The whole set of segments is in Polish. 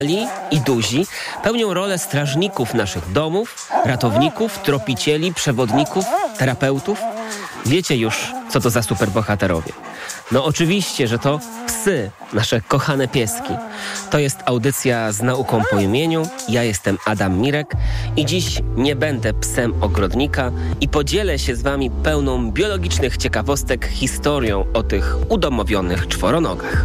i duzi pełnią rolę strażników naszych domów, ratowników, tropicieli, przewodników, terapeutów. Wiecie już, co to za superbohaterowie. No oczywiście, że to psy, nasze kochane pieski. To jest audycja z nauką po imieniu. Ja jestem Adam Mirek i dziś nie będę psem ogrodnika i podzielę się z wami pełną biologicznych ciekawostek historią o tych udomowionych czworonogach.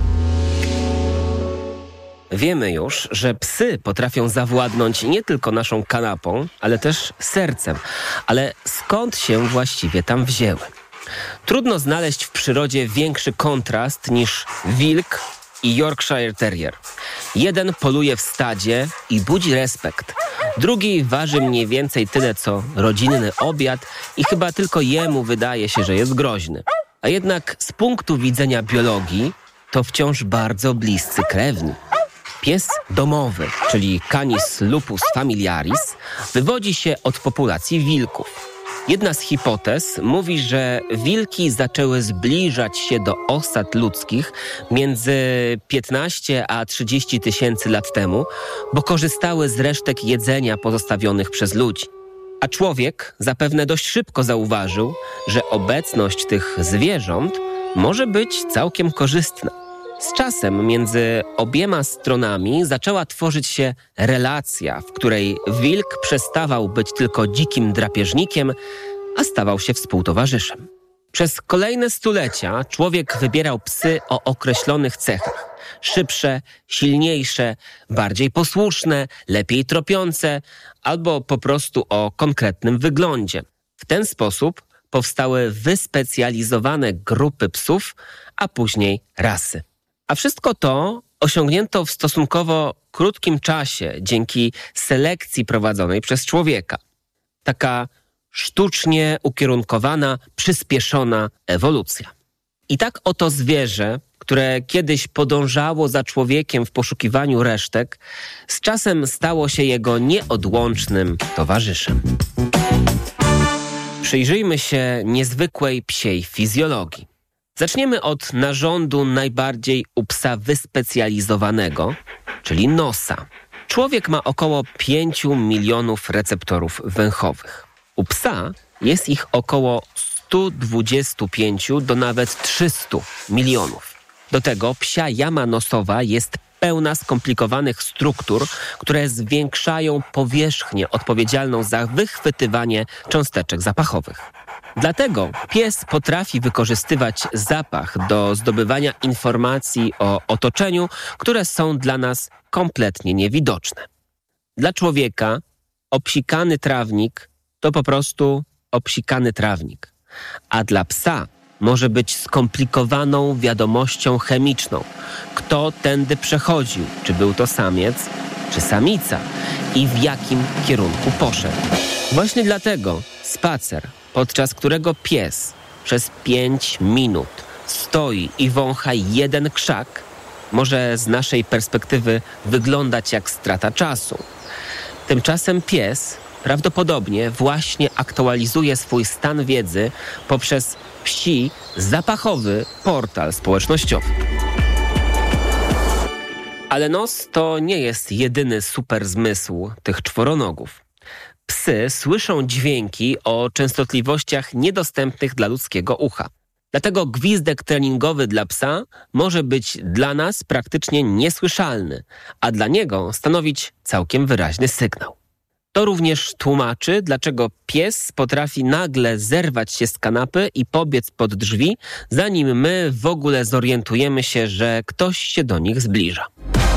Wiemy już, że psy potrafią zawładnąć nie tylko naszą kanapą, ale też sercem. Ale skąd się właściwie tam wzięły? Trudno znaleźć w przyrodzie większy kontrast niż wilk i Yorkshire Terrier. Jeden poluje w stadzie i budzi respekt. Drugi waży mniej więcej tyle, co rodzinny obiad i chyba tylko jemu wydaje się, że jest groźny. A jednak z punktu widzenia biologii to wciąż bardzo bliscy krewni. Pies domowy, czyli Canis lupus familiaris, wywodzi się od populacji wilków. Jedna z hipotez mówi, że wilki zaczęły zbliżać się do osad ludzkich między 15 a 30 tysięcy lat temu, bo korzystały z resztek jedzenia pozostawionych przez ludzi. A człowiek zapewne dość szybko zauważył, że obecność tych zwierząt może być całkiem korzystna. Z czasem między obiema stronami zaczęła tworzyć się relacja, w której wilk przestawał być tylko dzikim drapieżnikiem, a stawał się współtowarzyszem. Przez kolejne stulecia człowiek wybierał psy o określonych cechach. Szybsze, silniejsze, bardziej posłuszne, lepiej tropiące, albo po prostu o konkretnym wyglądzie. W ten sposób powstały wyspecjalizowane grupy psów, a później rasy. A wszystko to osiągnięto w stosunkowo krótkim czasie dzięki selekcji prowadzonej przez człowieka. Taka sztucznie ukierunkowana, przyspieszona ewolucja. I tak oto zwierzę, które kiedyś podążało za człowiekiem w poszukiwaniu resztek, z czasem stało się jego nieodłącznym towarzyszem. Przyjrzyjmy się niezwykłej psiej fizjologii. Zaczniemy od narządu najbardziej u psa wyspecjalizowanego, czyli nosa. Człowiek ma około 5 milionów receptorów węchowych. U psa jest ich około 125 do nawet 300 milionów. Do tego psia jama nosowa jest pełna skomplikowanych struktur, które zwiększają powierzchnię odpowiedzialną za wychwytywanie cząsteczek zapachowych. Dlatego pies potrafi wykorzystywać zapach do zdobywania informacji o otoczeniu, które są dla nas kompletnie niewidoczne. Dla człowieka obsikany trawnik to po prostu obsikany trawnik, a dla psa może być skomplikowaną wiadomością chemiczną. Kto tędy przechodził, czy był to samiec, czy samica i w jakim kierunku poszedł. Właśnie dlatego spacer, podczas którego pies przez 5 minut stoi i wącha jeden krzak, może z naszej perspektywy wyglądać jak strata czasu. Tymczasem pies prawdopodobnie właśnie aktualizuje swój stan wiedzy poprzez psi zapachowy portal społecznościowy. Ale nos to nie jest jedyny super zmysł tych czworonogów. Psy słyszą dźwięki o częstotliwościach niedostępnych dla ludzkiego ucha. Dlatego gwizdek treningowy dla psa może być dla nas praktycznie niesłyszalny, a dla niego stanowić całkiem wyraźny sygnał. To również tłumaczy, dlaczego pies potrafi nagle zerwać się z kanapy i pobiec pod drzwi, zanim my w ogóle zorientujemy się, że ktoś się do nich zbliża.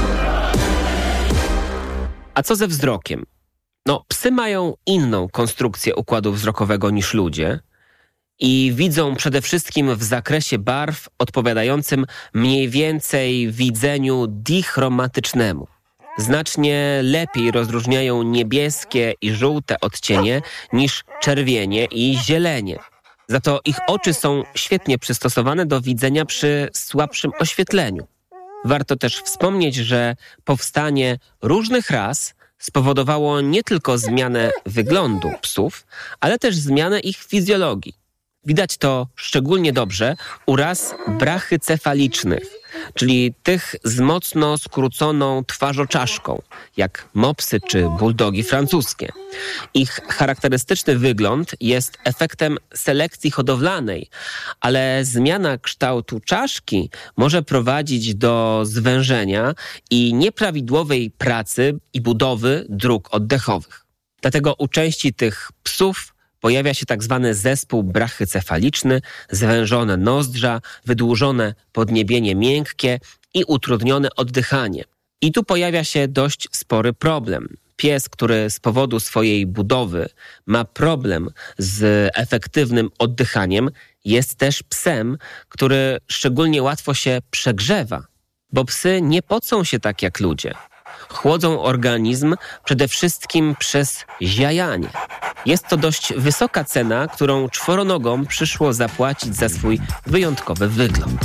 A co ze wzrokiem? No, psy mają inną konstrukcję układu wzrokowego niż ludzie i widzą przede wszystkim w zakresie barw odpowiadającym mniej więcej widzeniu dichromatycznemu. Znacznie lepiej rozróżniają niebieskie i żółte odcienie niż czerwienie i zielenie. Za to ich oczy są świetnie przystosowane do widzenia przy słabszym oświetleniu. Warto też wspomnieć, że powstanie różnych ras spowodowało nie tylko zmianę wyglądu psów, ale też zmianę ich fizjologii. Widać to szczególnie dobrze u ras brachycefalicznych, czyli tych z mocno skróconą twarzoczaszką, jak mopsy czy bulldogi francuskie. Ich charakterystyczny wygląd jest efektem selekcji hodowlanej, ale zmiana kształtu czaszki może prowadzić do zwężenia i nieprawidłowej pracy i budowy dróg oddechowych. Dlatego u części tych psów pojawia się tak zwany zespół brachycefaliczny, zwężone nozdrza, wydłużone podniebienie miękkie i utrudnione oddychanie. I tu pojawia się dość spory problem. Pies, który z powodu swojej budowy ma problem z efektywnym oddychaniem, jest też psem, który szczególnie łatwo się przegrzewa, bo psy nie pocą się tak jak ludzie. Chłodzą organizm przede wszystkim przez ziajanie. Jest to dość wysoka cena, którą czworonogom przyszło zapłacić za swój wyjątkowy wygląd.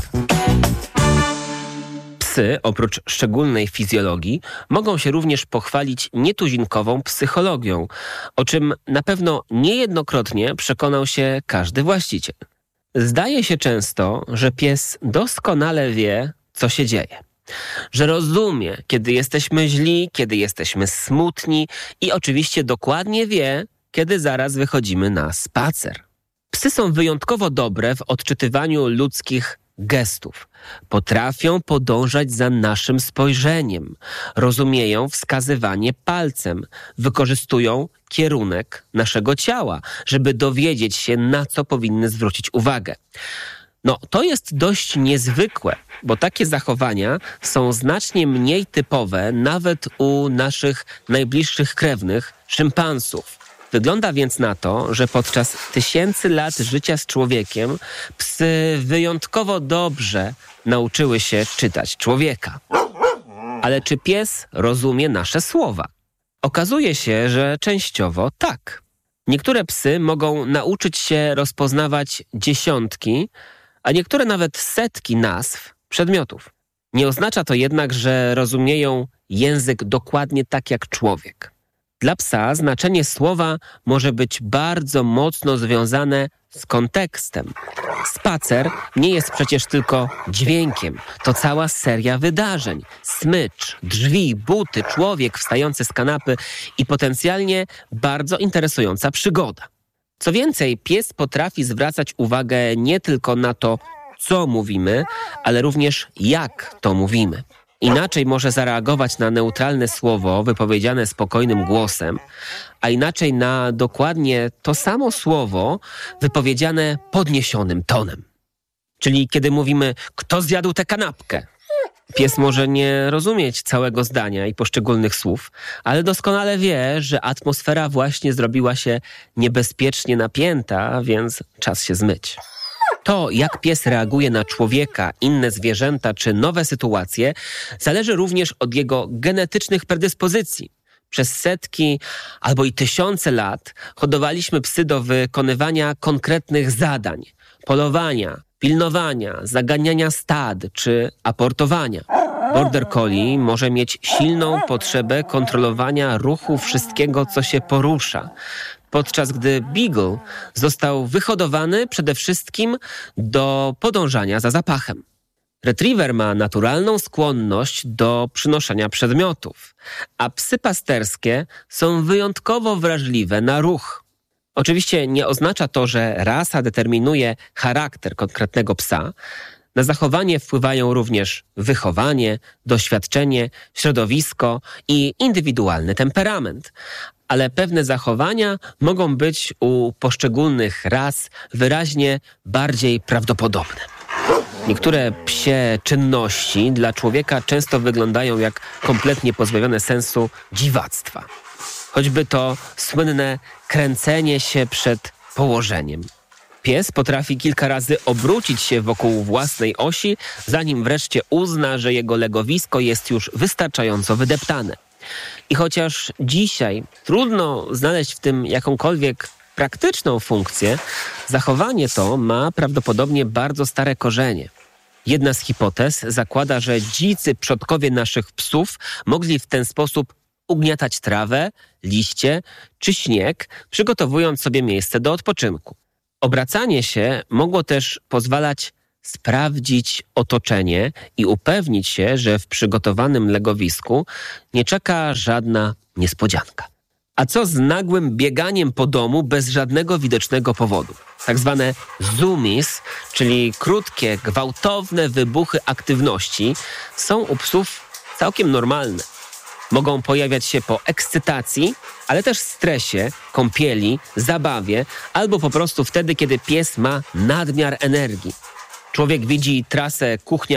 Psy, oprócz szczególnej fizjologii, mogą się również pochwalić nietuzinkową psychologią, o czym na pewno niejednokrotnie przekonał się każdy właściciel. Zdaje się często, że pies doskonale wie, co się dzieje. Że rozumie, kiedy jesteśmy źli, kiedy jesteśmy smutni i oczywiście dokładnie wie, kiedy zaraz wychodzimy na spacer. Psy są wyjątkowo dobre w odczytywaniu ludzkich gestów. Potrafią podążać za naszym spojrzeniem, rozumieją wskazywanie palcem, wykorzystują kierunek naszego ciała, żeby dowiedzieć się, na co powinny zwrócić uwagę. To jest dość niezwykłe, bo takie zachowania są znacznie mniej typowe nawet u naszych najbliższych krewnych, szympansów. Wygląda więc na to, że podczas tysięcy lat życia z człowiekiem psy wyjątkowo dobrze nauczyły się czytać człowieka. Ale czy pies rozumie nasze słowa? Okazuje się, że częściowo tak. Niektóre psy mogą nauczyć się rozpoznawać dziesiątki, a niektóre nawet setki nazw przedmiotów. Nie oznacza to jednak, że rozumieją język dokładnie tak jak człowiek. Dla psa znaczenie słowa może być bardzo mocno związane z kontekstem. Spacer nie jest przecież tylko dźwiękiem. To cała seria wydarzeń. Smycz, drzwi, buty, człowiek wstający z kanapy i potencjalnie bardzo interesująca przygoda. Co więcej, pies potrafi zwracać uwagę nie tylko na to, co mówimy, ale również jak to mówimy. Inaczej może zareagować na neutralne słowo wypowiedziane spokojnym głosem, a inaczej na dokładnie to samo słowo wypowiedziane podniesionym tonem. Czyli kiedy mówimy, kto zjadł tę kanapkę? Pies może nie rozumieć całego zdania i poszczególnych słów, ale doskonale wie, że atmosfera właśnie zrobiła się niebezpiecznie napięta, więc czas się zmyć. To, jak pies reaguje na człowieka, inne zwierzęta czy nowe sytuacje, zależy również od jego genetycznych predyspozycji. Przez setki albo i tysiące lat hodowaliśmy psy do wykonywania konkretnych zadań, polowania, pilnowania, zaganiania stad czy aportowania. Border Collie może mieć silną potrzebę kontrolowania ruchu wszystkiego, co się porusza, podczas gdy Beagle został wyhodowany przede wszystkim do podążania za zapachem. Retriever ma naturalną skłonność do przynoszenia przedmiotów, a psy pasterskie są wyjątkowo wrażliwe na ruch. Oczywiście nie oznacza to, że rasa determinuje charakter konkretnego psa. Na zachowanie wpływają również wychowanie, doświadczenie, środowisko i indywidualny temperament. Ale pewne zachowania mogą być u poszczególnych ras wyraźnie bardziej prawdopodobne. Niektóre psie czynności dla człowieka często wyglądają jak kompletnie pozbawione sensu dziwactwa. Choćby to słynne kręcenie się przed położeniem. Pies potrafi kilka razy obrócić się wokół własnej osi, zanim wreszcie uzna, że jego legowisko jest już wystarczająco wydeptane. I chociaż dzisiaj trudno znaleźć w tym jakąkolwiek praktyczną funkcję, zachowanie to ma prawdopodobnie bardzo stare korzenie. Jedna z hipotez zakłada, że dzicy przodkowie naszych psów mogli w ten sposób ugniatać trawę, liście czy śnieg, przygotowując sobie miejsce do odpoczynku. Obracanie się mogło też pozwalać sprawdzić otoczenie i upewnić się, że w przygotowanym legowisku nie czeka żadna niespodzianka. A co z nagłym bieganiem po domu bez żadnego widocznego powodu? Tak zwane zoomies, czyli krótkie, gwałtowne wybuchy aktywności, są u psów całkiem normalne. Mogą pojawiać się po ekscytacji, ale też stresie, kąpieli, zabawie albo po prostu wtedy, kiedy pies ma nadmiar energii. Człowiek widzi trasę kuchnia,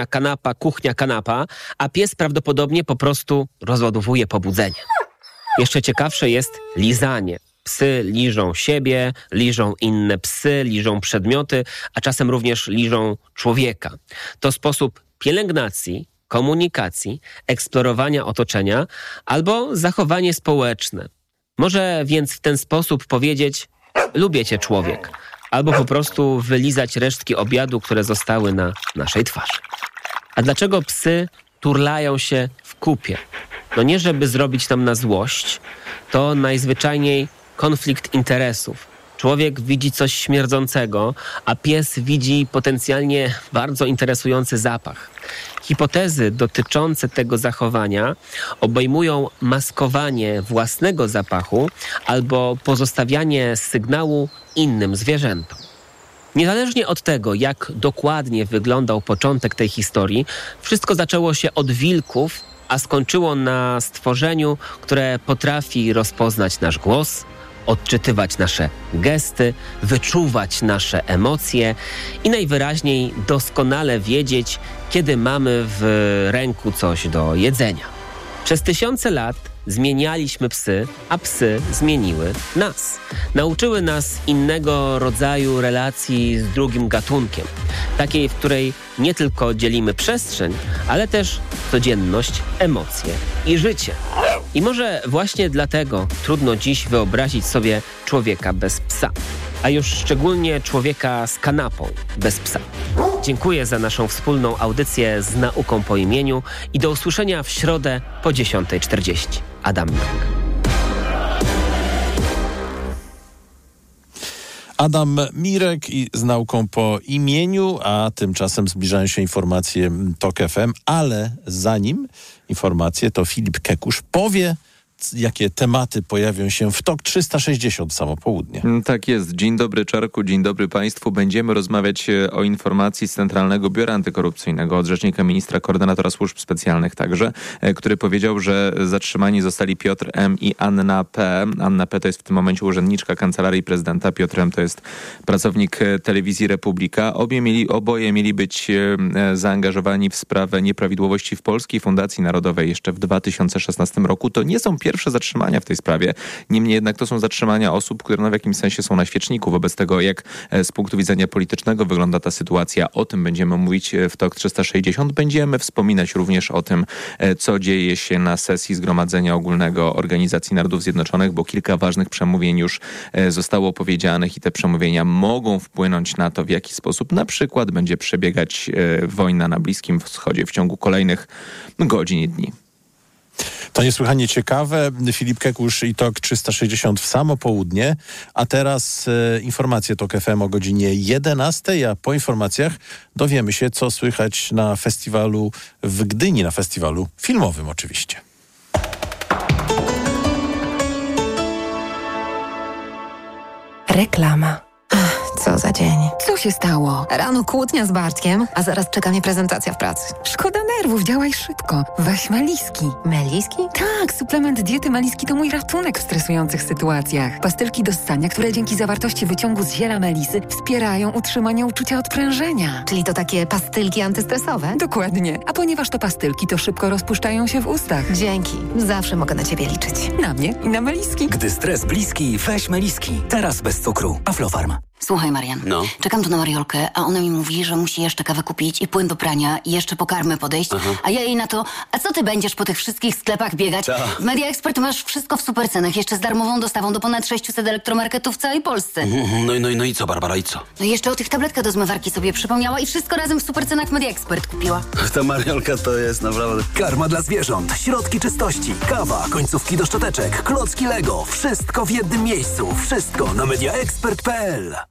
kanapa, a pies prawdopodobnie po prostu rozładowuje pobudzenie. Jeszcze ciekawsze jest lizanie. Psy liżą siebie, liżą inne psy, liżą przedmioty, a czasem również liżą człowieka. To sposób pielęgnacji, komunikacji, eksplorowania otoczenia albo zachowanie społeczne. Może więc w ten sposób powiedzieć: lubię cię, człowiek, albo po prostu wylizać resztki obiadu, które zostały na naszej twarzy. A dlaczego psy turlają się w kupie? No nie żeby zrobić nam na złość, to najzwyczajniej konflikt interesów. Człowiek widzi coś śmierdzącego, a pies widzi potencjalnie bardzo interesujący zapach. Hipotezy dotyczące tego zachowania obejmują maskowanie własnego zapachu albo pozostawianie sygnału innym zwierzętom. Niezależnie od tego, jak dokładnie wyglądał początek tej historii, wszystko zaczęło się od wilków, a skończyło na stworzeniu, które potrafi rozpoznać nasz głos, odczytywać nasze gesty, wyczuwać nasze emocje i najwyraźniej doskonale wiedzieć, kiedy mamy w ręku coś do jedzenia. Przez tysiące lat zmienialiśmy psy, a psy zmieniły nas. Nauczyły nas innego rodzaju relacji z drugim gatunkiem. Takiej, w której nie tylko dzielimy przestrzeń, ale też codzienność, emocje i życie. I może właśnie dlatego trudno dziś wyobrazić sobie człowieka bez psa. A już szczególnie człowieka z kanapą bez psa. Dziękuję za naszą wspólną audycję z nauką po imieniu i do usłyszenia w środę po 10:40. Adam Mirek. Adam Mirek i z nauką po imieniu, a tymczasem zbliżają się informacje TOK FM, ale zanim informacje, to Filip Kekusz powie, jakie tematy pojawią się w TOK 360 samo południe. Tak jest. Dzień dobry, Czarku, dzień dobry Państwu. Będziemy rozmawiać o informacji z Centralnego Biura Antykorupcyjnego od rzecznika ministra, koordynatora służb specjalnych także, który powiedział, że zatrzymani zostali Piotr M. i Anna P. Anna P. to jest w tym momencie urzędniczka Kancelarii Prezydenta, Piotr M. to jest pracownik Telewizji Republika. Oboje mieli być zaangażowani w sprawę nieprawidłowości w Polskiej Fundacji Narodowej jeszcze w 2016 roku. To nie są pierwsze zatrzymania w tej sprawie. Niemniej jednak to są zatrzymania osób, które w jakimś sensie są na świeczniku. Wobec tego, jak z punktu widzenia politycznego wygląda ta sytuacja, o tym będziemy mówić w TOK 360. Będziemy wspominać również o tym, co dzieje się na sesji Zgromadzenia Ogólnego Organizacji Narodów Zjednoczonych, bo kilka ważnych przemówień już zostało powiedzianych i te przemówienia mogą wpłynąć na to, w jaki sposób na przykład będzie przebiegać wojna na Bliskim Wschodzie w ciągu kolejnych godzin i dni. To niesłychanie ciekawe. Filip Kekusz i TOK 360 w samo południe. A teraz informacje TOK FM o godzinie 11, a po informacjach dowiemy się, co słychać na festiwalu w Gdyni, na festiwalu filmowym oczywiście. Reklama. Co za dzień. Co się stało? Rano kłótnia z Bartkiem, a zaraz czeka mnie prezentacja w pracy. Szkoda nerwów, działaj szybko. Weź Meliski. Meliski? Tak, suplement diety Meliski to mój ratunek w stresujących sytuacjach. Pastylki do ssania, które dzięki zawartości wyciągu z ziela melisy wspierają utrzymanie uczucia odprężenia. Czyli to takie pastylki antystresowe? Dokładnie. A ponieważ to pastylki, to szybko rozpuszczają się w ustach. Dzięki. Zawsze mogę na ciebie liczyć. Na mnie i na Meliski. Gdy stres bliski, weź Meliski. Teraz bez cukru. Aflofarm. Słuchaj, Marian, czekam tu na Mariolkę, a ona mi mówi, że musi jeszcze kawę kupić i płyn do prania i jeszcze po karmę podejść, a ja jej na to, a co ty będziesz po tych wszystkich sklepach biegać? W Media Expert masz wszystko w supercenach, jeszcze z darmową dostawą do ponad 600 elektromarketów w całej Polsce. No i co, Barbara, i co? No i jeszcze o tych tabletkach do zmywarki sobie przypomniała i wszystko razem w supercenach w Media Expert kupiła. Ta Mariolka to jest naprawdę... Karma dla zwierząt, środki czystości, kawa, końcówki do szczoteczek, klocki Lego. Wszystko w jednym miejscu. Wszystko na mediaexpert.pl. W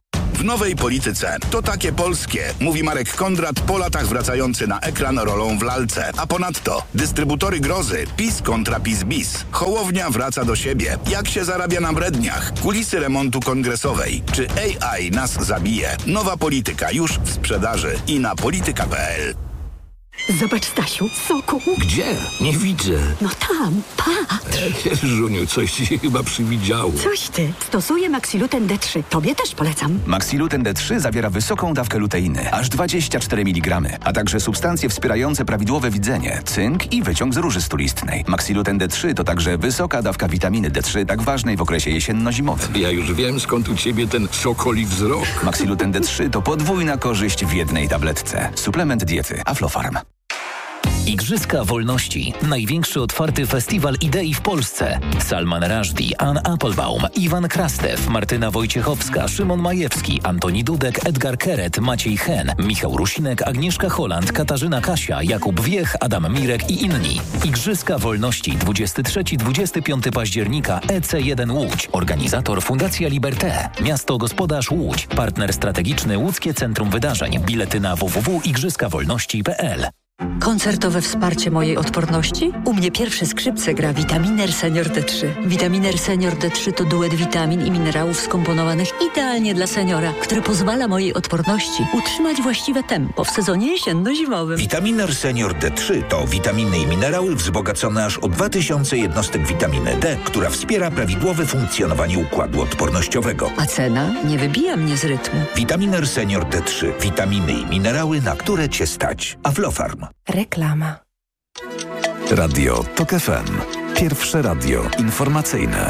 nowej polityce. To takie polskie, mówi Marek Kondrat, po latach wracający na ekran rolą w lalce. A ponadto dystrybutory grozy, PiS kontra PiS bis. Hołownia wraca do siebie. Jak się zarabia na bredniach? Kulisy remontu kongresowej. Czy AI nas zabije? Nowa polityka już w sprzedaży i na polityka.pl. Zobacz, Stasiu, soku. Gdzie? Nie widzę. No tam, patrz. Żuniu, coś ci się chyba przywidziało. Coś ty. Stosuję Maxiluten D3. Tobie też polecam. Maxiluten D3 zawiera wysoką dawkę luteiny, aż 24 mg, a także substancje wspierające prawidłowe widzenie, cynk i wyciąg z róży stulistnej. Maxiluten D3 to także wysoka dawka witaminy D3, tak ważnej w okresie jesienno-zimowym. Ja już wiem, skąd u ciebie ten sokoli wzrok. Maxiluten D3 to podwójna korzyść w jednej tabletce. Suplement diety Aflofarm. Igrzyska Wolności. Największy otwarty festiwal idei w Polsce. Salman Rushdie, Ann Applebaum, Iwan Krastew, Martyna Wojciechowska, Szymon Majewski, Antoni Dudek, Edgar Keret, Maciej Hen, Michał Rusinek, Agnieszka Holland, Katarzyna Kasia, Jakub Wiech, Adam Mirek i inni. Igrzyska Wolności 23-25 października EC1 Łódź. Organizator Fundacja Liberté. Miasto Gospodarz Łódź. Partner strategiczny Łódzkie Centrum Wydarzeń. Bilety na www.igrzyskawolności.pl. Koncertowe wsparcie mojej odporności? U mnie pierwsze skrzypce gra Vitaminer Senior D3. Vitaminer Senior D3 to duet witamin i minerałów skomponowanych idealnie dla seniora, który pozwala mojej odporności utrzymać właściwe tempo w sezonie jesienno-zimowym. Vitaminer Senior D3 to witaminy i minerały wzbogacone aż o 2000 jednostek witaminy D, która wspiera prawidłowe funkcjonowanie układu odpornościowego. A cena nie wybija mnie z rytmu. Vitaminer Senior D3. Witaminy i minerały, na które Cię stać. Aflofarm. Reklama. Radio TOK FM. Pierwsze radio informacyjne.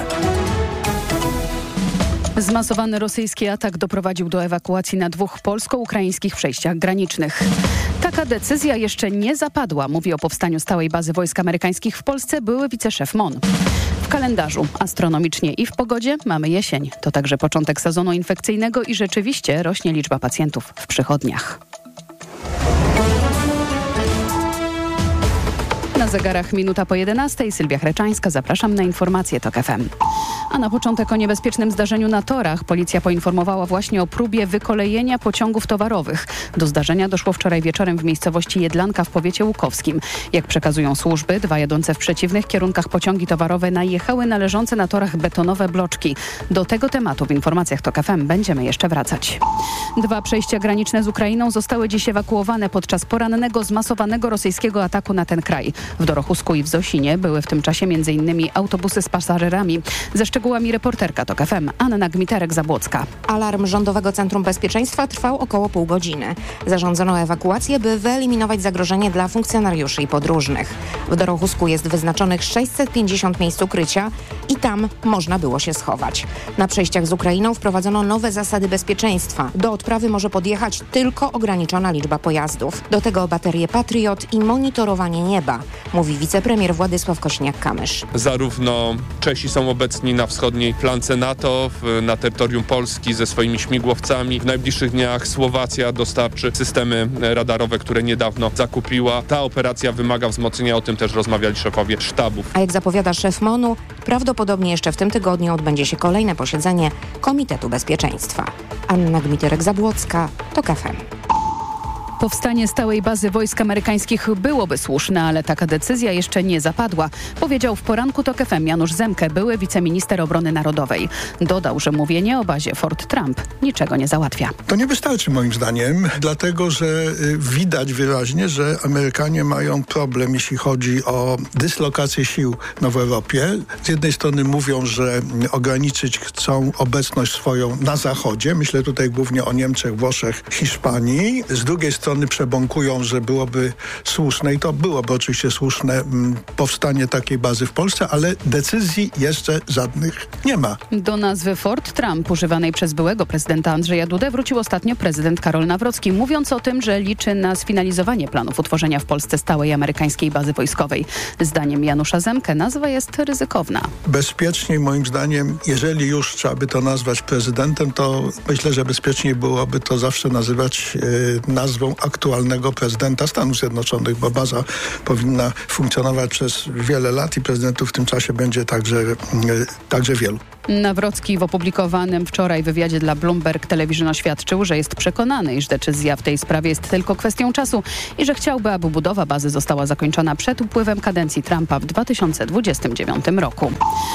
Zmasowany rosyjski atak doprowadził do ewakuacji na 2 polsko-ukraińskich przejściach granicznych. Taka decyzja jeszcze nie zapadła, mówi o powstaniu stałej bazy wojsk amerykańskich w Polsce były wiceszef MON. W kalendarzu astronomicznie i w pogodzie mamy jesień. To także początek sezonu infekcyjnego i rzeczywiście rośnie liczba pacjentów w przychodniach. Na zegarach minuta po 11. Sylwia Chreczańska. Zapraszam na informacje TOK FM. A na początek o niebezpiecznym zdarzeniu na torach. Policja poinformowała właśnie o próbie wykolejenia pociągów towarowych. Do zdarzenia doszło wczoraj wieczorem w miejscowości Jedlanka w powiecie łukowskim. Jak przekazują służby, 2 jadące w przeciwnych kierunkach pociągi towarowe najechały na leżące na torach betonowe bloczki. Do tego tematu w informacjach TOK FM będziemy jeszcze wracać. 2 przejścia graniczne z Ukrainą zostały dziś ewakuowane podczas porannego zmasowanego rosyjskiego ataku na ten kraj. W Dorochusku i w Zosinie były w tym czasie m.in. autobusy z pasażerami. Ze szczegółami reporterka TOK FM Anna Gmiterek-Zabłocka. Alarm Rządowego Centrum Bezpieczeństwa trwał około pół godziny. Zarządzono ewakuację, by wyeliminować zagrożenie dla funkcjonariuszy i podróżnych. W Dorochusku jest wyznaczonych 650 miejsc ukrycia i tam można było się schować. Na przejściach z Ukrainą wprowadzono nowe zasady bezpieczeństwa. Do odprawy może podjechać tylko ograniczona liczba pojazdów. Do tego baterie Patriot i monitorowanie nieba, mówi wicepremier Władysław Kośniak-Kamysz. Zarówno Czesi są obecni na wschodniej flance NATO, na terytorium Polski ze swoimi śmigłowcami. W najbliższych dniach Słowacja dostarczy systemy radarowe, które niedawno zakupiła. Ta operacja wymaga wzmocnienia, o tym też rozmawiali szefowie sztabów. A jak zapowiada szef MON-u, prawdopodobnie jeszcze w tym tygodniu odbędzie się kolejne posiedzenie Komitetu Bezpieczeństwa. Anna Gmiterek-Zabłocka, TOK FM. Powstanie stałej bazy wojsk amerykańskich byłoby słuszne, ale taka decyzja jeszcze nie zapadła, powiedział w poranku TOK FM Janusz Zemke, były wiceminister obrony narodowej. Dodał, że mówienie o bazie Fort Trump niczego nie załatwia. To nie wystarczy moim zdaniem, dlatego że widać wyraźnie, że Amerykanie mają problem, jeśli chodzi o dyslokację sił w Europie. Z jednej strony mówią, że ograniczyć chcą obecność swoją na Zachodzie. Myślę tutaj głównie o Niemczech, Włoszech, Hiszpanii. Z drugiej strony przebąkują, że byłoby słuszne i to byłoby oczywiście słuszne powstanie takiej bazy w Polsce, ale decyzji jeszcze żadnych nie ma. Do nazwy Fort Trump używanej przez byłego prezydenta Andrzeja Dudę wrócił ostatnio prezydent Karol Nawrocki, mówiąc o tym, że liczy na sfinalizowanie planów utworzenia w Polsce stałej amerykańskiej bazy wojskowej. Zdaniem Janusza Zemke nazwa jest ryzykowna. Bezpieczniej moim zdaniem, jeżeli już trzeba by to nazwać prezydentem, to myślę, że bezpieczniej byłoby to zawsze nazywać nazwą aktualnego prezydenta Stanów Zjednoczonych, bo baza powinna funkcjonować przez wiele lat i prezydentów w tym czasie będzie także wielu. Nawrocki w opublikowanym wczoraj wywiadzie dla Bloomberg Television oświadczył, że jest przekonany, iż decyzja w tej sprawie jest tylko kwestią czasu i że chciałby, aby budowa bazy została zakończona przed upływem kadencji Trumpa w 2029 roku.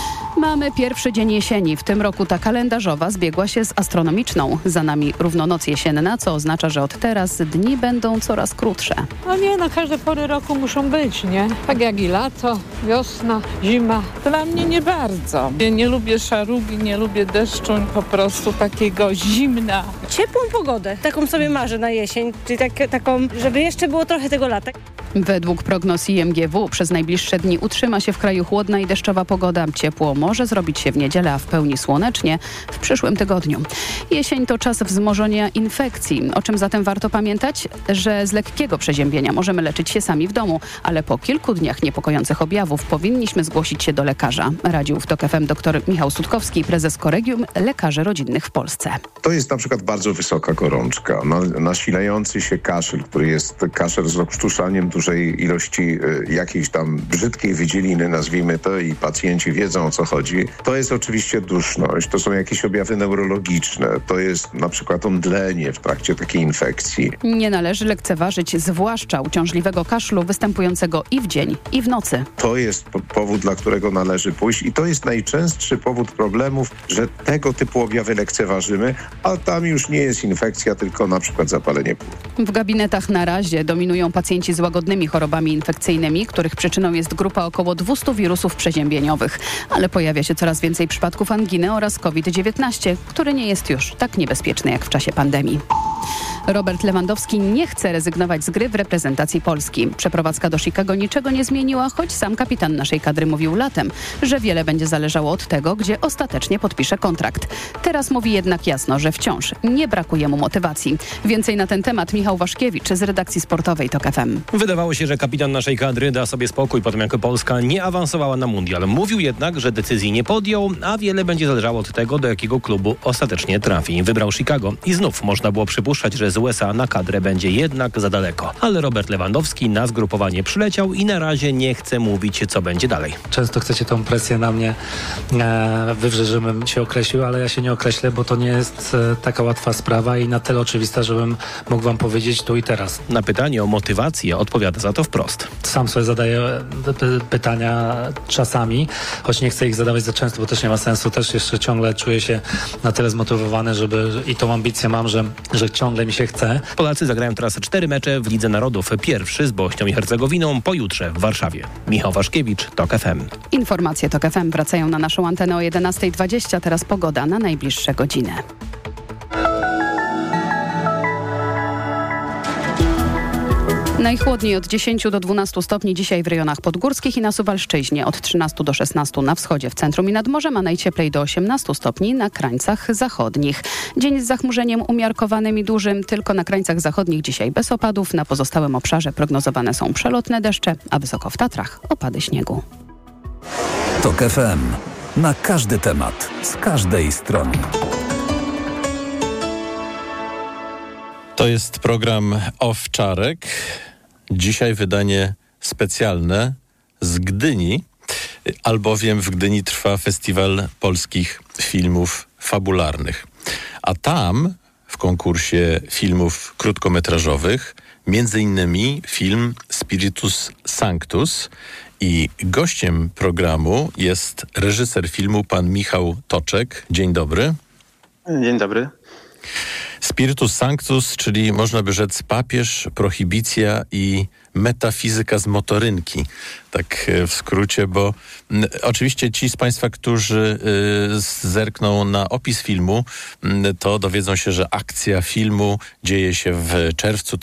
Mamy pierwszy dzień jesieni. W tym roku ta kalendarzowa zbiegła się z astronomiczną. Za nami równonoc jesienna, co oznacza, że od teraz dni będą coraz krótsze. Każde pory roku muszą być, nie? Tak jak i lato, wiosna, zima. Dla mnie nie bardzo. Nie lubię szarugi, nie lubię deszczu, po prostu takiego zimna. Ciepłą pogodę, taką sobie marzę na jesień, czyli taką, żeby jeszcze było trochę tego lata. Według prognoz IMGW przez najbliższe dni utrzyma się w kraju chłodna i deszczowa pogoda. Ciepło może zrobić się w niedzielę, a w pełni słonecznie w przyszłym tygodniu. Jesień to czas wzmożenia infekcji. O czym zatem warto pamiętać? Że z lekkiego przeziębienia możemy leczyć się sami w domu, ale po kilku dniach niepokojących objawów powinniśmy zgłosić się do lekarza. Radził w TOK FM dr Michał Sutkowski, prezes Kolegium Lekarzy Rodzinnych w Polsce. To jest na przykład bardzo wysoka gorączka, nasilający się kaszel, który jest kaszel z rozpuszczaniem dużej ilości jakiejś tam brzydkiej wydzieliny, nazwijmy to, i pacjenci wiedzą, o co chodzi. To jest oczywiście duszność, to są jakieś objawy neurologiczne, to jest na przykład omdlenie w trakcie takiej infekcji. Nie należy lekceważyć zwłaszcza uciążliwego kaszlu występującego i w dzień, i w nocy. To jest powód, dla którego należy pójść i to jest najczęstszy powód problemów, że tego typu objawy lekceważymy, a tam już nie jest infekcja, tylko na przykład zapalenie płuc. W gabinetach na razie dominują pacjenci z łagodnymi chorobami infekcyjnymi, których przyczyną jest grupa około 200 wirusów przeziębieniowych. Ale pojawia się coraz więcej przypadków anginy oraz COVID-19, który nie jest już tak niebezpieczny jak w czasie pandemii. Robert Lewandowski nie chce rezygnować z gry w reprezentacji Polski. Przeprowadzka do Chicago niczego nie zmieniła, choć sam kapitan naszej kadry mówił latem, że wiele będzie zależało od tego, gdzie ostatecznie podpisze kontrakt. Teraz mówi jednak jasno, że wciąż nie brakuje mu motywacji. Więcej na ten temat Michał Waszkiewicz z redakcji sportowej TOK FM. Wydawało się, że kapitan naszej kadry da sobie spokój po tym, jak Polska nie awansowała na mundial. Mówił jednak, że decyzji nie podjął, a wiele będzie zależało od tego, do jakiego klubu ostatecznie trafi. Wybrał Chicago i znów można było przypuszczać, że z USA na kadrę będzie jednak za daleko. Ale Robert Lewandowski na zgrupowanie przyleciał i na razie nie chce mówić, co będzie dalej. Często chcecie tą presję na mnie wywrzeć, żebym się określił, ale ja się nie określę, bo to nie jest taka łatwa sprawa i na tyle oczywista, żebym mógł wam powiedzieć tu i teraz. Na pytanie o motywację odpowiada za to wprost. Sam sobie zadaję pytania czasami, choć nie chcę ich zadawać za często, bo też nie ma sensu. Też jeszcze ciągle czuję się na tyle zmotywowany, i tą ambicję mam, że ciągle mi się chce. Polacy zagrają teraz 4 mecze w Lidze Narodów. Pierwszy z Bośnią i Hercegowiną pojutrze w Warszawie. Michał Waszkiewicz, TOK FM. Informacje TOK FM wracają na naszą antenę o 11:20. Teraz pogoda na najbliższe godziny. Najchłodniej od 10 do 12 stopni dzisiaj w rejonach podgórskich i na Suwalszczyźnie, od 13 do 16 na wschodzie, w centrum i nad morzem, a najcieplej do 18 stopni na krańcach zachodnich. Dzień z zachmurzeniem umiarkowanym i dużym, tylko na krańcach zachodnich dzisiaj bez opadów, na pozostałym obszarze prognozowane są przelotne deszcze, a wysoko w Tatrach opady śniegu. TOK FM. Na każdy temat, z każdej strony. To jest program Owczarek. Dzisiaj wydanie specjalne z Gdyni, albowiem w Gdyni trwa Festiwal Polskich Filmów Fabularnych. A tam w konkursie filmów krótkometrażowych między innymi film Spiritus Sanctus i gościem programu jest reżyser filmu pan Michał Toczek. Dzień dobry. Dzień dobry. Spiritus Sanctus, czyli można by rzec papież, prohibicja i metafizyka z motorynki. Tak w skrócie, bo oczywiście ci z Państwa, którzy zerkną na opis filmu, to dowiedzą się, że akcja filmu dzieje się w czerwcu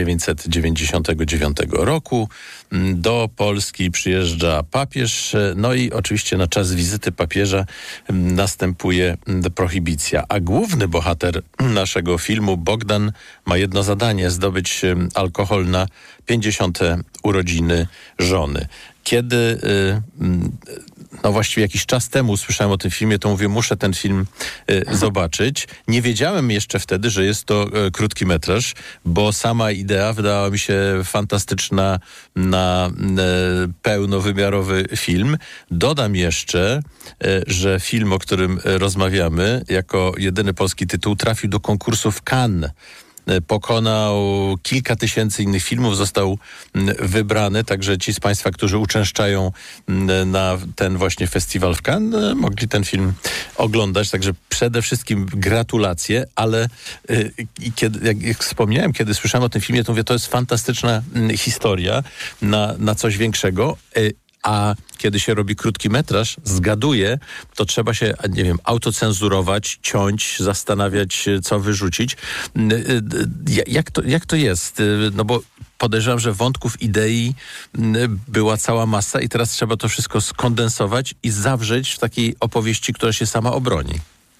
1999 roku. Do Polski przyjeżdża papież, no i oczywiście na czas wizyty papieża następuje prohibicja. A główny bohater naszego filmu, Bogdan, ma jedno zadanie: zdobyć alkohol na 50. urodziny żony. Kiedy no właściwie jakiś czas temu usłyszałem o tym filmie, to mówię, muszę ten film zobaczyć. Nie wiedziałem jeszcze wtedy, że jest to krótki metraż, bo sama idea wydała mi się fantastyczna na pełnowymiarowy film. Dodam jeszcze, że film, o którym rozmawiamy, jako jedyny polski tytuł, trafił do konkursu w Cannes. Pokonał kilka tysięcy innych filmów, został wybrany, także ci z Państwa, którzy uczęszczają na ten właśnie festiwal w Cannes, mogli ten film oglądać, także przede wszystkim gratulacje, ale jak wspomniałem, kiedy słyszałem o tym filmie, to mówię, to jest fantastyczna historia na coś większego. A kiedy się robi krótki metraż, zgaduję, to trzeba się, nie wiem, autocenzurować, ciąć, zastanawiać, co wyrzucić. Jak to jest? No bo podejrzewam, że wątków, idei była cała masa i teraz trzeba to wszystko skondensować i zawrzeć w takiej opowieści, która się sama obroni.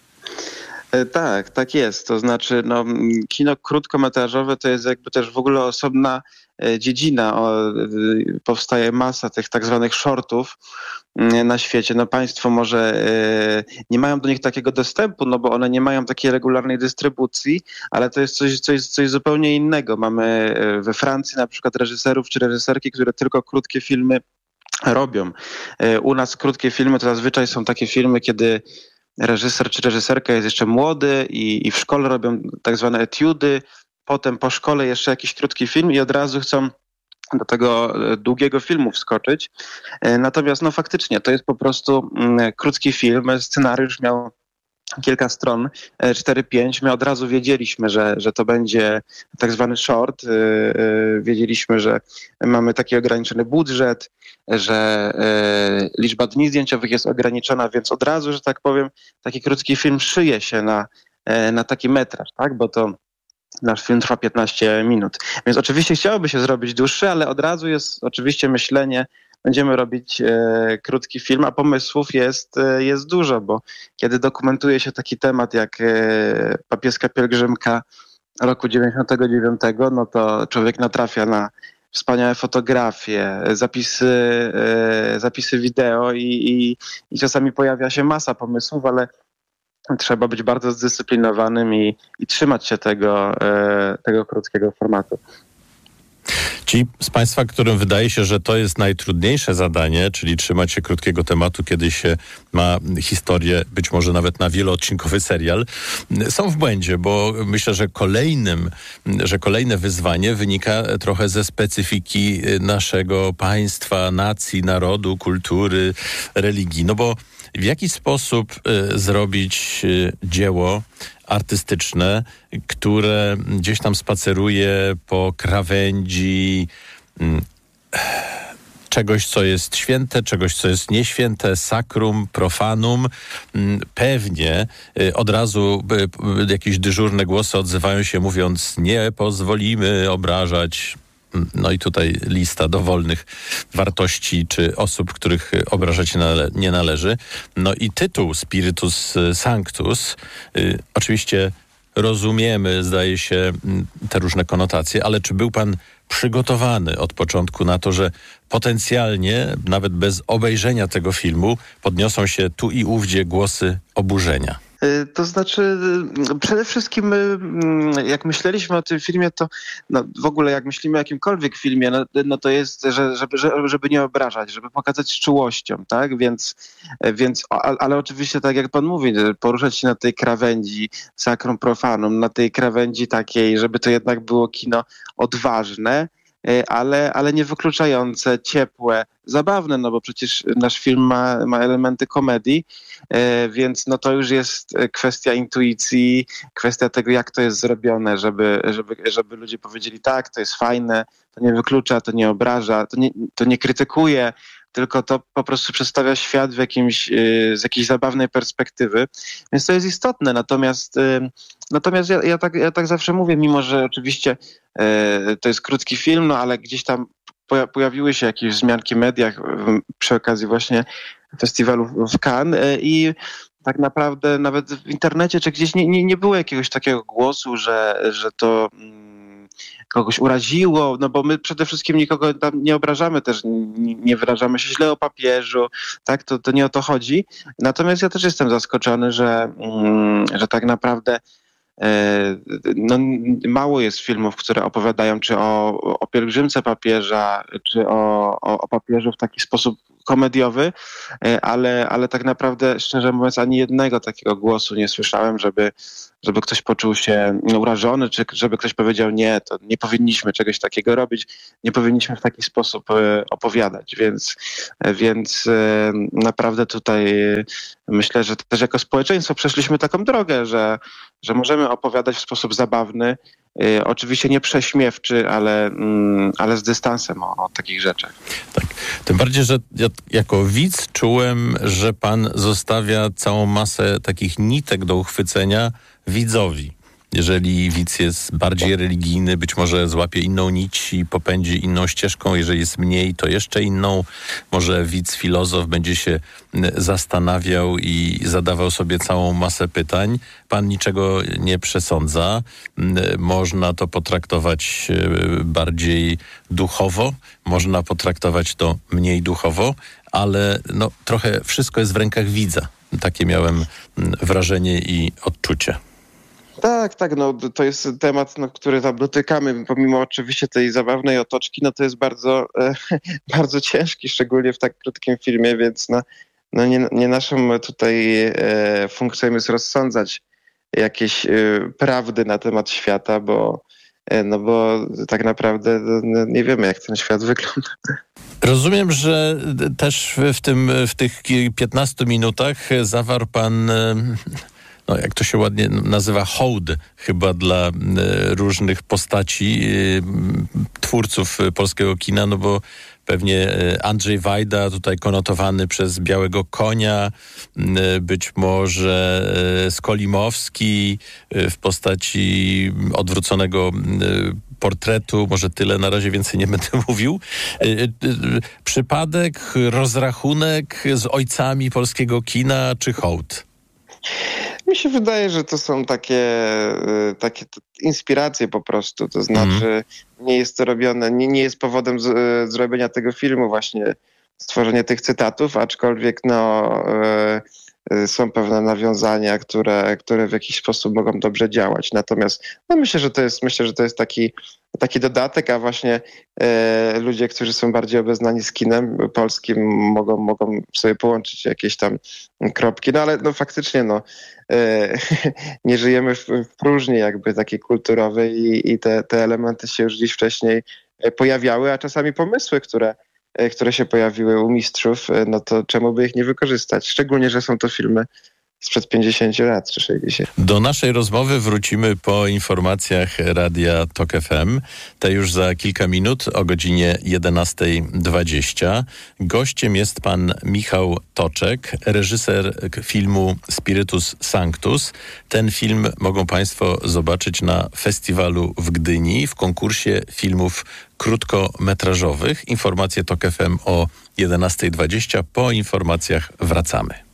Tak jest. To znaczy, kino krótkometrażowe to jest jakby też w ogóle osobna dziedzina. Powstaje masa tych tak zwanych shortów na świecie. Państwo może nie mają do nich takiego dostępu, bo one nie mają takiej regularnej dystrybucji, ale to jest coś zupełnie innego. Mamy we Francji na przykład reżyserów czy reżyserki, które tylko krótkie filmy robią. U nas krótkie filmy to zazwyczaj są takie filmy, kiedy reżyser czy reżyserka jest jeszcze młody i w szkole robią tak zwane etiudy, potem po szkole jeszcze jakiś krótki film i od razu chcą do tego długiego filmu wskoczyć. Natomiast faktycznie to jest po prostu krótki film, scenariusz miał kilka stron, 4-5. My od razu wiedzieliśmy, że to będzie tak zwany short. Wiedzieliśmy, że mamy taki ograniczony budżet, że liczba dni zdjęciowych jest ograniczona, więc od razu, że tak powiem, taki krótki film szyje się na taki metraż, tak? Bo to nasz film trwa 15 minut. Więc oczywiście chciałoby się zrobić dłuższy, ale od razu jest oczywiście myślenie, będziemy robić krótki film, a pomysłów jest dużo, bo kiedy dokumentuje się taki temat jak papieska pielgrzymka roku 99, to człowiek natrafia na wspaniałe fotografie, zapisy wideo i czasami pojawia się masa pomysłów, ale trzeba być bardzo zdyscyplinowanym i trzymać się tego krótkiego formatu. Ci z Państwa, którym wydaje się, że to jest najtrudniejsze zadanie, czyli trzymać się krótkiego tematu, kiedy się ma historię, być może nawet na wieloodcinkowy serial, są w błędzie, bo myślę, że kolejne wyzwanie wynika trochę ze specyfiki naszego państwa, nacji, narodu, kultury, religii. No bo w jaki sposób zrobić dzieło artystyczne, które gdzieś tam spaceruje po krawędzi czegoś, co jest święte, czegoś, co jest nieświęte, sakrum, profanum. Pewnie od razu jakieś dyżurne głosy odzywają się, mówiąc, nie pozwolimy obrażać. No i tutaj lista dowolnych wartości czy osób, których obrażać nie należy. No i tytuł Spiritus Sanctus, oczywiście rozumiemy, zdaje się, te różne konotacje, ale czy był pan przygotowany od początku na to, że potencjalnie, nawet bez obejrzenia tego filmu, podniosą się tu i ówdzie głosy oburzenia? To znaczy, przede wszystkim jak myśleliśmy o tym filmie, to w ogóle jak myślimy o jakimkolwiek filmie, to jest, żeby nie obrażać, żeby pokazać z czułością, tak? Więc, ale oczywiście, tak jak pan mówi, poruszać się na tej krawędzi sacrum profanum, na tej krawędzi takiej, żeby to jednak było kino odważne, ale nie wykluczające, ciepłe, zabawne, bo przecież nasz film ma elementy komedii, więc to już jest kwestia intuicji, kwestia tego, jak to jest zrobione, żeby ludzie powiedzieli, tak, to jest fajne, to nie wyklucza, to nie obraża, to nie krytykuje, tylko to po prostu przedstawia świat z jakiejś zabawnej perspektywy, więc to jest istotne. Natomiast ja tak zawsze mówię, mimo że oczywiście to jest krótki film, ale gdzieś tam pojawiły się jakieś wzmianki w mediach przy okazji właśnie festiwalu w Cannes i tak naprawdę nawet w internecie czy gdzieś nie było jakiegoś takiego głosu, że to kogoś uraziło, no bo my przede wszystkim nikogo tam nie obrażamy też, nie wyrażamy się źle o papieżu, tak, to nie o to chodzi. Natomiast ja też jestem zaskoczony, że tak naprawdę no, mało jest filmów, które opowiadają czy o pielgrzymce papieża, czy o papieżu w taki sposób komediowy, ale tak naprawdę, szczerze mówiąc, ani jednego takiego głosu nie słyszałem, żeby ktoś poczuł się urażony, czy żeby ktoś powiedział nie, to nie powinniśmy czegoś takiego robić, nie powinniśmy w taki sposób opowiadać, więc naprawdę tutaj myślę, że też jako społeczeństwo przeszliśmy taką drogę, że możemy opowiadać w sposób zabawny, oczywiście nie prześmiewczy, ale z dystansem o takich rzeczach. Tak. Tym bardziej, że ja jako widz czułem, że pan zostawia całą masę takich nitek do uchwycenia widzowi. Jeżeli widz jest bardziej religijny, być może złapie inną nić i popędzi inną ścieżką. Jeżeli jest mniej, to jeszcze inną. Może widz filozof będzie się zastanawiał i zadawał sobie całą masę pytań. Pan niczego nie przesądza. Można to potraktować bardziej duchowo, można potraktować to mniej duchowo, ale no, trochę wszystko jest w rękach widza. Takie miałem wrażenie i odczucie. Tak, no to jest temat, który tam dotykamy, pomimo oczywiście tej zabawnej otoczki, no to jest bardzo, bardzo ciężki, szczególnie w tak krótkim filmie, więc nie naszą tutaj funkcją jest rozsądzać jakieś prawdy na temat świata, bo tak naprawdę nie wiemy, jak ten świat wygląda. Rozumiem, że też w tych 15 minutach zawarł pan... No, jak to się ładnie nazywa, hołd chyba dla różnych postaci, twórców polskiego kina, no bo pewnie Andrzej Wajda, tutaj konotowany przez Białego Konia, być może Skolimowski w postaci odwróconego portretu, może tyle, na razie więcej nie będę mówił. Przypadek, rozrachunek z ojcami polskiego kina, czy hołd? Mi się wydaje, że to są takie inspiracje po prostu, to znaczy nie jest to robione, nie jest powodem zrobienia tego filmu właśnie stworzenie tych cytatów, aczkolwiek są pewne nawiązania, które w jakiś sposób mogą dobrze działać. Natomiast myślę, że to jest taki dodatek, a właśnie ludzie, którzy są bardziej obeznani z kinem polskim, mogą sobie połączyć jakieś tam kropki. No ale faktycznie nie żyjemy w próżni jakby takiej kulturowej i te elementy się już gdzieś wcześniej pojawiały, a czasami pomysły, które się pojawiły u mistrzów, no to czemu by ich nie wykorzystać? Szczególnie, że są to filmy sprzed 50 lat czy 60. Do naszej rozmowy wrócimy po informacjach Radia Tok FM. Te już za kilka minut o godzinie 11:20. Gościem jest pan Michał Toczek, reżyser filmu Spiritus Sanctus. Ten film mogą państwo zobaczyć na festiwalu w Gdyni w konkursie filmów krótkometrażowych. Informacje Tok FM o 11:20. Po informacjach wracamy.